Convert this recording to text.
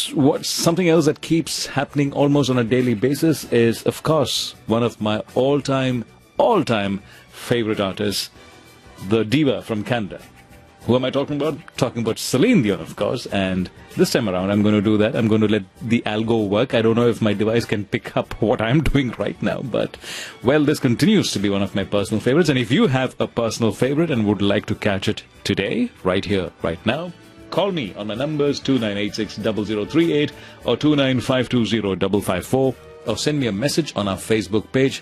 what something else that keeps happening almost on a daily basis is, of course, one of my all-time favorite artists, the diva from Canada. Who am I talking about? Talking about Celine Dion, of course. And this time around, I'm going to do that. I'm going to let the algo work. I don't know if my device can pick up what I'm doing right now. But, well, this continues to be one of my personal favorites. And if you have a personal favorite and would like to catch it today, right here, right now, call me on my numbers 2986-0038 or 29520-554, or send me a message on our Facebook page.